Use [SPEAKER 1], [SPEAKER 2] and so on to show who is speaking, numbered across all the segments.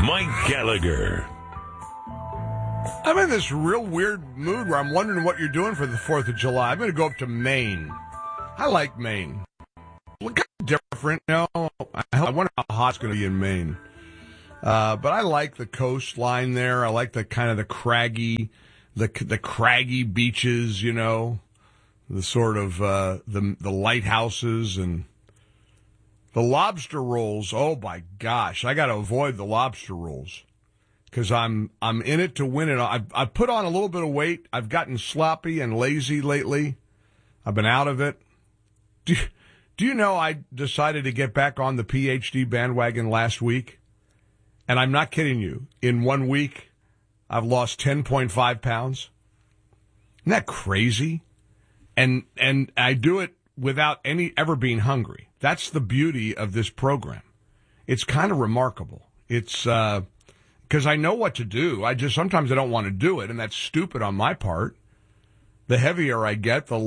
[SPEAKER 1] Mike Gallagher.
[SPEAKER 2] I'm in this real weird mood where I'm wondering what you're doing for the 4th of July. I'm going to go up to Maine. I like Maine. Look different, you know. I wonder how hot it's going to be in Maine. But I like the coastline there. I like the kind of the craggy beaches, you know, the sort of the lighthouses and the lobster rolls. Oh my gosh, I got to avoid the lobster rolls because I'm in it to win it. I've put on a little bit of weight. I've gotten sloppy and lazy lately. I've been out of it. Do you know I decided to get back on the PhD bandwagon last week? And I'm not kidding you. In 1 week, I've lost 10.5 pounds. Isn't that crazy? And I do it without ever being hungry. That's the beauty of this program. It's kind of remarkable. It's because I know what to do. Sometimes I don't want to do it, and that's stupid on my part. The heavier I get, the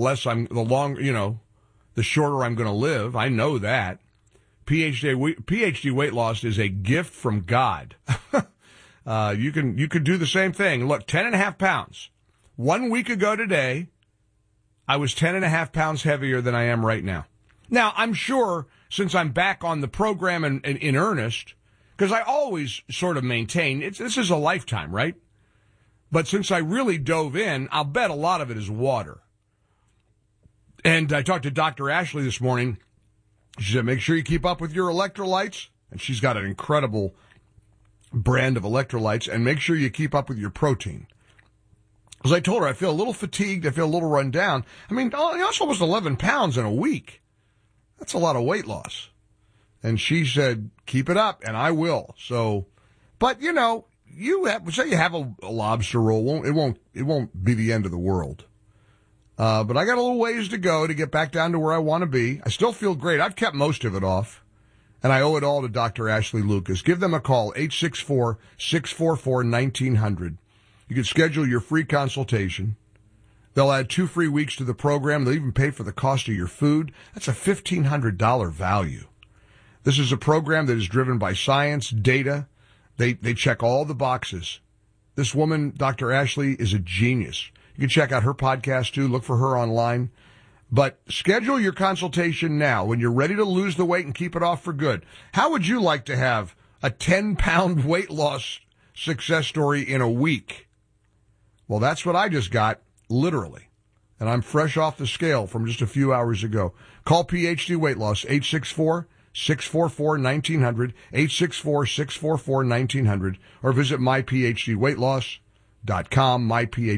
[SPEAKER 2] shorter I'm going to live. I know that. PhD weight loss is a gift from God. You could do the same thing. Look, 10.5 pounds. 1 week ago today, I was 10.5 pounds heavier than I am right now. Now, I'm sure since I'm back on the program and in earnest, because I always sort of maintain, this is a lifetime, right? But since I really dove in, I'll bet a lot of it is water. And I talked to Dr. Ashley this morning. She said, make sure you keep up with your electrolytes. And she's got an incredible brand of electrolytes. And make sure you keep up with your protein. As I told her, I feel a little fatigued. I feel a little run down. I mean, that's almost 11 pounds in a week. That's a lot of weight loss. And she said, keep it up, and I will. So, but, you know, you have a lobster roll. It won't be the end of the world. But I got a little ways to go to get back down to where I want to be. I still feel great. I've kept most of it off. And I owe it all to Dr. Ashley Lucas. Give them a call, 864-644-1900. You can schedule your free consultation. They'll add 2 free weeks to the program. They'll even pay for the cost of your food. That's a $1,500 value. This is a program that is driven by science, data. They check all the boxes. This woman, Dr. Ashley, is a genius. You can check out her podcast, too. Look for her online. But schedule your consultation now when you're ready to lose the weight and keep it off for good. How would you like to have a 10-pound weight loss success story in a week? Well, that's what I just got, literally. And I'm fresh off the scale from just a few hours ago. Call PhD Weight Loss, 864-644-1900, 864-644-1900, or visit myphdweightloss.com,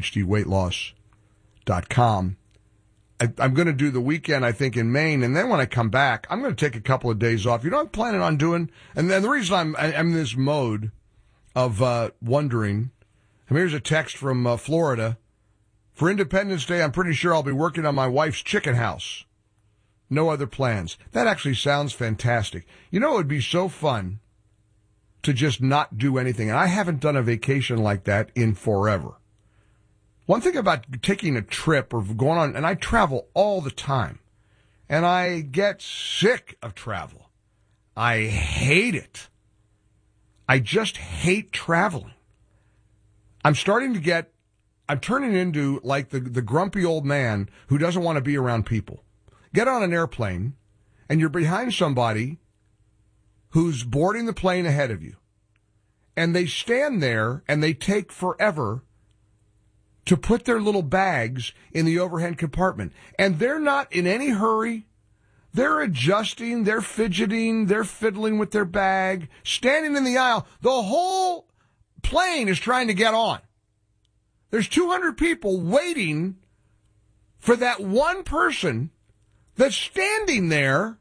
[SPEAKER 2] myphdweightloss.com. I'm going to do the weekend, I think, in Maine, and then when I come back, I'm going to take a couple of days off. You know what I'm planning on doing? And then the reason I'm in this mode of wondering, and here's a text from Florida. For Independence Day, I'm pretty sure I'll be working on my wife's chicken house. No other plans. That actually sounds fantastic. You know, it would be so fun to just not do anything. And I haven't done a vacation like that in forever. One thing about taking a trip or going on, and I travel all the time, and I get sick of travel. I hate it. I just hate traveling. I'm turning into like the grumpy old man who doesn't want to be around people. Get on an airplane, and you're behind somebody who's boarding the plane ahead of you. And they stand there, and they take forever to put their little bags in the overhead compartment. And they're not in any hurry. They're adjusting, they're fidgeting, they're fiddling with their bag, standing in the aisle. The whole plane is trying to get on. There's 200 people waiting for that one person that's standing there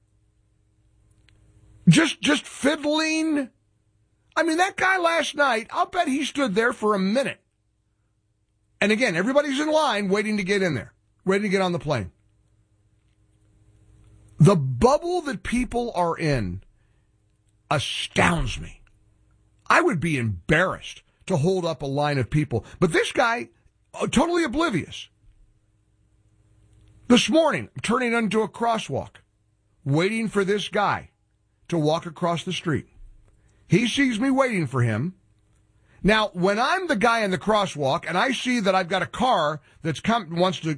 [SPEAKER 2] just fiddling. I mean, that guy last night, I'll bet he stood there for a minute. And again, everybody's in line waiting to get in there, waiting to get on the plane. The bubble that people are in astounds me. I would be embarrassed to hold up a line of people. But this guy, totally oblivious. This morning, I'm turning into a crosswalk, waiting for this guy to walk across the street. He sees me waiting for him. Now, when I'm the guy in the crosswalk and I see that I've got a car that's wants to,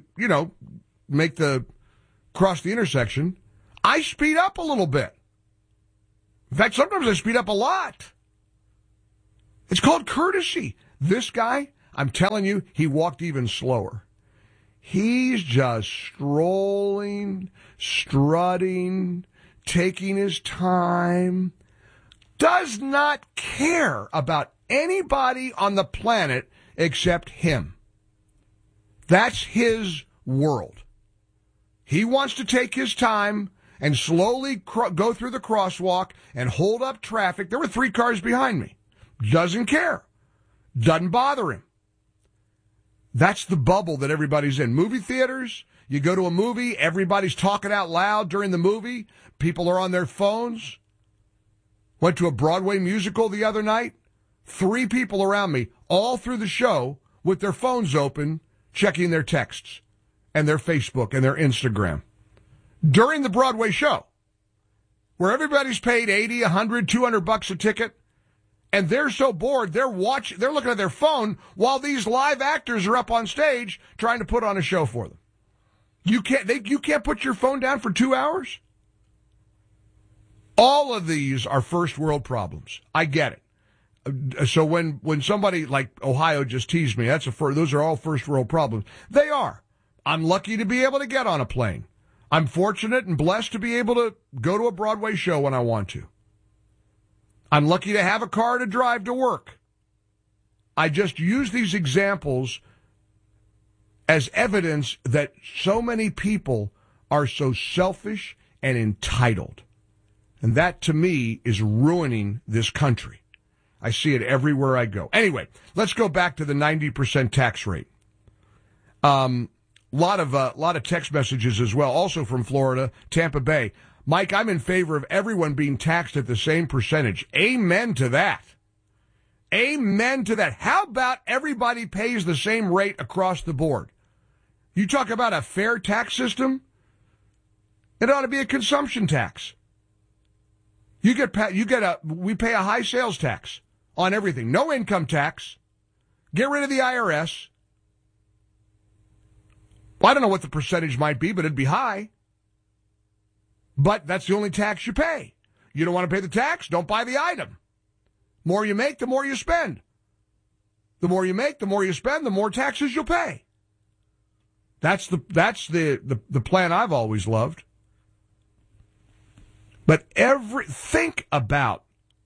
[SPEAKER 2] cross the intersection, I speed up a little bit. In fact, sometimes I speed up a lot. It's called courtesy. This guy, I'm telling you, he walked even slower. He's just strolling, strutting, taking his time, does not care about anybody on the planet except him. That's his world. He wants to take his time and slowly go through the crosswalk and hold up traffic. There were 3 cars behind me. Doesn't care. Doesn't bother him. That's the bubble that everybody's in. Movie theaters, you go to a movie, everybody's talking out loud during the movie. People are on their phones. Went to a Broadway musical the other night. 3 people around me, all through the show, with their phones open, checking their texts and their Facebook and their Instagram. During the Broadway show, where everybody's paid $80, $100, $200 a ticket, and they're so bored, they're looking at their phone while these live actors are up on stage trying to put on a show for them. You can't put your phone down for 2 hours? All of these are first world problems. I get it. So when somebody like Ohio just teased me, those are all first world problems. They are. I'm lucky to be able to get on a plane. I'm fortunate and blessed to be able to go to a Broadway show when I want to. I'm lucky to have a car to drive to work. I just use these examples as evidence that so many people are so selfish and entitled. And that, to me, is ruining this country. I see it everywhere I go. Anyway, let's go back to the 90% tax rate. Lot of text messages as well, also from Florida, Tampa Bay. Mike, I'm in favor of everyone being taxed at the same percentage. Amen to that. Amen to that. How about everybody pays the same rate across the board? You talk about a fair tax system? It ought to be a consumption tax. We pay a high sales tax on everything. No income tax. Get rid of the IRS. Well, I don't know what the percentage might be, but it'd be high. But that's the only tax you pay. You don't want to pay the tax? Don't buy the item. The more you make, the more you spend. The more you make, the more you spend, the more taxes you'll pay. That's the plan I've always loved. But think about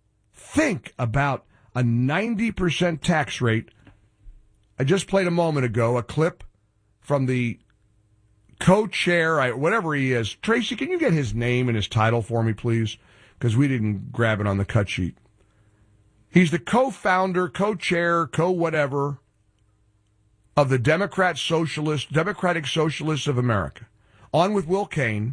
[SPEAKER 2] a 90% tax rate. I just played a moment ago a clip from the co-chair, whatever he is. Tracy, can you get his name and his title for me, please? Because we didn't grab it on the cut sheet. He's the co-founder, co-chair, co-whatever of the Democratic Socialists of America. On with Will Cain,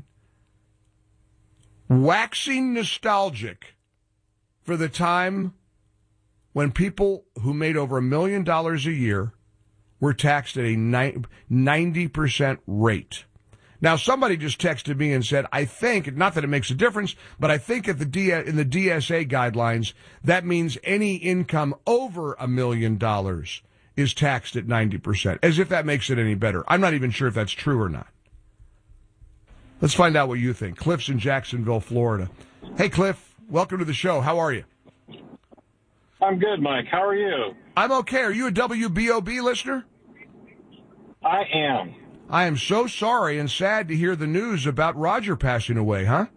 [SPEAKER 2] waxing nostalgic for the time when people who made over $1 million a year were taxed at a 90% rate. Now, somebody just texted me and said, I think, not that it makes a difference, but I think in the DSA guidelines, that means any income over $1 million is taxed at 90%, as if that makes it any better. I'm not even sure if that's true or not. Let's find out what you think. Cliff's in Jacksonville, Florida. Hey, Cliff, welcome to the show. How are you?
[SPEAKER 1] I'm good, Mike. How are you?
[SPEAKER 2] I'm okay. Are you a WBOB listener?
[SPEAKER 1] I am.
[SPEAKER 2] I am so sorry and sad to hear the news about Roger passing away, huh?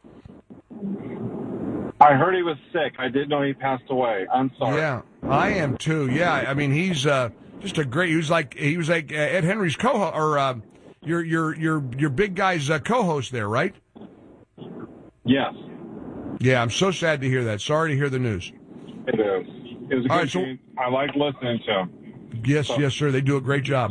[SPEAKER 1] I heard he was sick. I didn't know he passed away. I'm sorry.
[SPEAKER 2] Yeah, I am too. Yeah, I mean he's just a great. He was like Ed Henry's co-host, or your big guy's co-host there, right?
[SPEAKER 1] Yes.
[SPEAKER 2] Yeah, I'm so sad to hear that. Sorry to hear the news.
[SPEAKER 1] It is. It was a good team. I like listening to him.
[SPEAKER 2] Yes, yes, sir. They do a great job.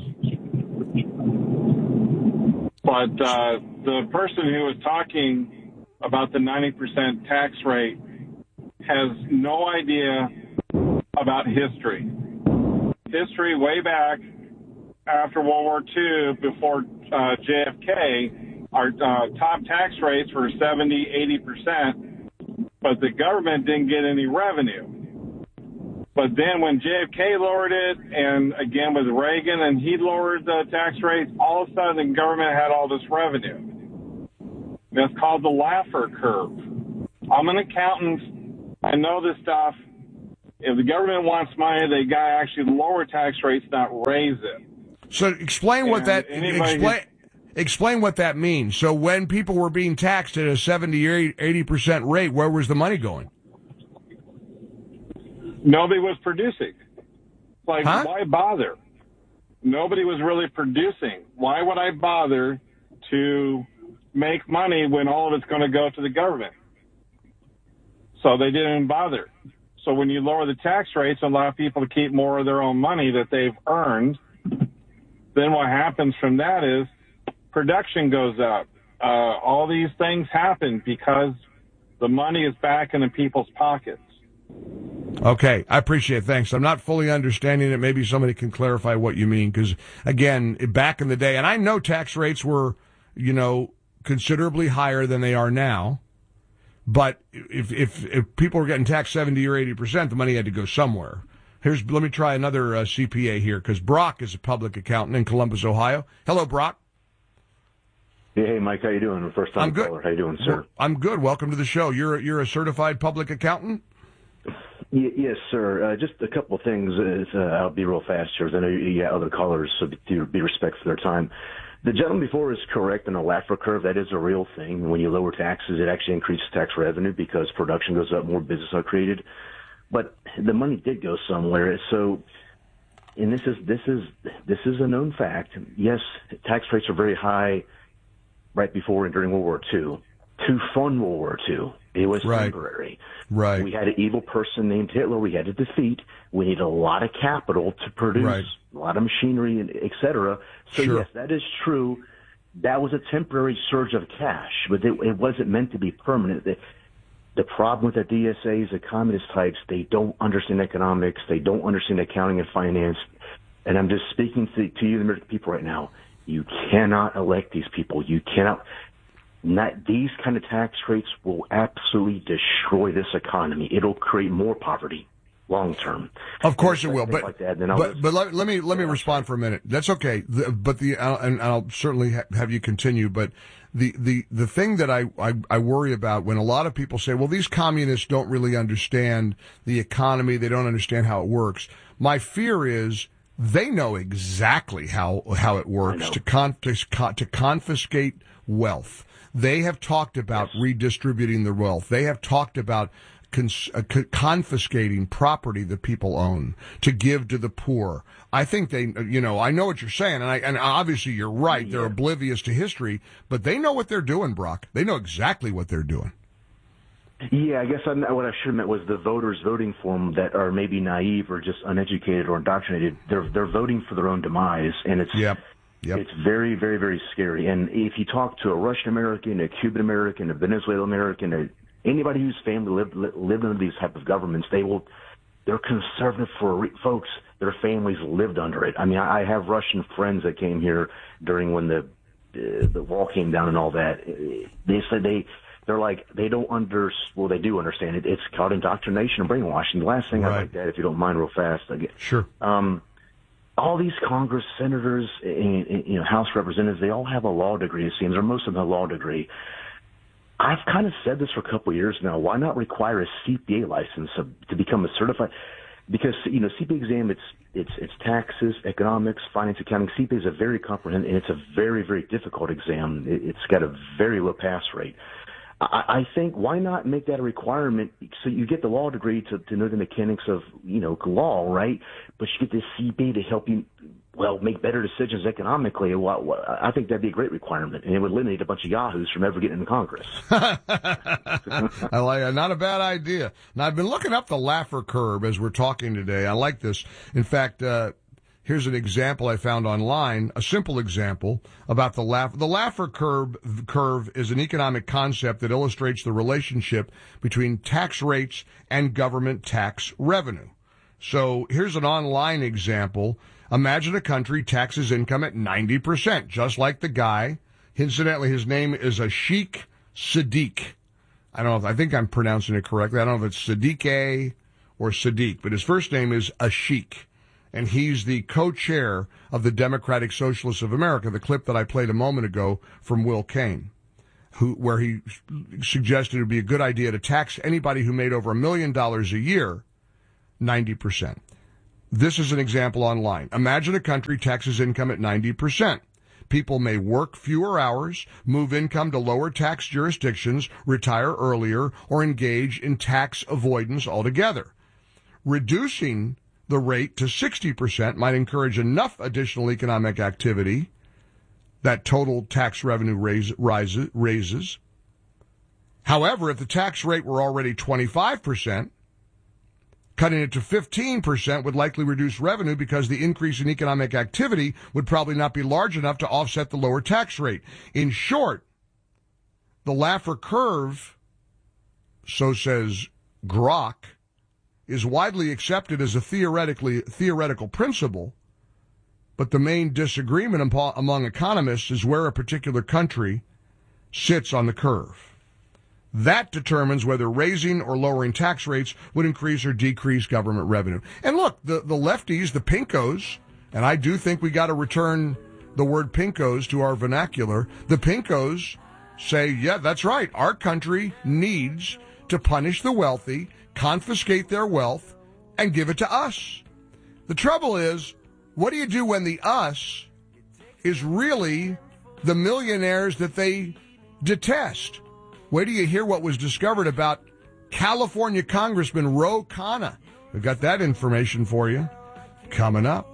[SPEAKER 1] But the person who was talking about the 90% tax rate has no idea about history. History way back after World War II, before JFK, our top tax rates were 70, 80%. but the government didn't get any revenue. But then when JFK lowered it, and again with Reagan, and he lowered the tax rates, all of a sudden the government had all this revenue. That's called the Laffer curve. I'm an accountant. I know this stuff. If the government wants money, they got to actually lower tax rates, not raise it.
[SPEAKER 2] So explain what that explain what that means. So when people were being taxed at a 70 or 80% rate, where was the money going?
[SPEAKER 1] Nobody was producing. Like, why bother? Nobody was really producing. Why would I bother to make money when all of it's going to go to the government? So they didn't bother. So when you lower the tax rates and allow people to keep more of their own money that they've earned, then what happens from that is production goes up. All these things happen because the money is back in the people's pockets.
[SPEAKER 2] Okay, I appreciate it. Thanks. I'm not fully understanding it. Maybe somebody can clarify what you mean, because, again, back in the day, and I know tax rates were, considerably higher than they are now, but if people were getting taxed 70 or 80%, the money had to go somewhere. Let me try another CPA here, because Brock is a public accountant in Columbus, Ohio. Hello, Brock.
[SPEAKER 3] Hey, Mike, how you doing? First time caller. How you doing, sir?
[SPEAKER 2] I'm good. Welcome to the show. You're a certified public accountant?
[SPEAKER 3] Yes, sir. Just a couple of things. I'll be real fast here, because I know you got other callers, so be respectful of their time. The gentleman before is correct on the Laffer curve. That is a real thing. When you lower taxes, it actually increases tax revenue because production goes up, more business are created. But the money did go somewhere. So, and this is a known fact. Yes, tax rates are very high right before and during World War II. To fund World War II, it was temporary.
[SPEAKER 2] Right.
[SPEAKER 3] We had an evil person named Hitler we had to defeat. We need a lot of capital to produce a lot of machinery, and et cetera. So, yes, that is true. That was a temporary surge of cash, but it wasn't meant to be permanent. The problem with the DSAs, the communist types, they don't understand economics. They don't understand accounting and finance. And I'm just speaking to you, the American people, right now. You cannot elect these people. You cannot. These kind of tax rates will absolutely destroy this economy. It'll create more poverty long term.
[SPEAKER 2] Of course it will. But let me respond for a minute. That's okay. And I'll certainly have you continue. But the thing that I worry about when a lot of people say, well, these communists don't really understand the economy. They don't understand how it works. My fear is they know exactly how it works to confiscate wealth. They have talked about redistributing the wealth. They have talked about confiscating property that people own to give to the poor. I think I know what you're saying, and obviously you're right. They're oblivious to history, but they know what they're doing, Brock. They know exactly what they're doing.
[SPEAKER 3] Yeah, I guess what I should have meant was the voters voting for them that are maybe naive or just uneducated or indoctrinated. They're voting for their own demise, and it's it's very, very, very scary. And if you talk to a Russian American, a Cuban American, a Venezuelan American, anybody whose family lived under these type of governments, they're conservative folks. Their families lived under it. I mean, I have Russian friends that came here during when the wall came down and all that. They said they're like, they don't well, they do understand it. It's called indoctrination and brainwashing. The last thing I'd like to add, if you don't mind, real fast.
[SPEAKER 2] Sure.
[SPEAKER 3] All these Congress senators, and House representatives, they all have a law degree, it seems, or most of them have a law degree. I've kind of said this for a couple of years now. Why not require a CPA license to become a certified? Because, CPA exam, it's taxes, economics, finance, accounting. CPA is a very comprehensive, and it's a very, very difficult exam. It's got a very low pass rate. I think, why not make that a requirement so you get the law degree to know the mechanics of, law, right? But you get this CPA to help you, make better decisions economically. I think that'd be a great requirement, and it would eliminate a bunch of yahoos from ever getting into Congress.
[SPEAKER 2] I like it. Not a bad idea. Now, I've been looking up the Laffer curve as we're talking today. I like this. In fact, here's an example I found online, a simple example about the Laffer. The Laffer curve is an economic concept that illustrates the relationship between tax rates and government tax revenue. So here's an online example. Imagine a country taxes income at 90%, just like the guy. Incidentally, his name is Ashik Sadiq. I don't know I think I'm pronouncing it correctly. I don't know if it's Sadiq or Sadiq, but his first name is Ashik. And he's the co-chair of the Democratic Socialists of America, the clip that I played a moment ago from Will Cain, where he suggested it would be a good idea to tax anybody who made over $1 million a year 90%. This is an example online. Imagine a country taxes income at 90%. People may work fewer hours, move income to lower tax jurisdictions, retire earlier, or engage in tax avoidance altogether. Reducing the rate to 60% might encourage enough additional economic activity that total tax revenue raises. However, if the tax rate were already 25%, cutting it to 15% would likely reduce revenue because the increase in economic activity would probably not be large enough to offset the lower tax rate. In short, the Laffer curve, so says Grok, is widely accepted as a theoretical principle, but the main disagreement among economists is where a particular country sits on the curve. That determines whether raising or lowering tax rates would increase or decrease government revenue. And look, the lefties, the pinkos, and I do think we got to return the word pinkos to our vernacular. The pinkos say, yeah, that's right. Our country needs to punish the wealthy, confiscate their wealth, and give it to us. The trouble is, what do you do when the us is really the millionaires that they detest? Wait till you hear what was discovered about California Congressman Ro Khanna. We've got that information for you coming up.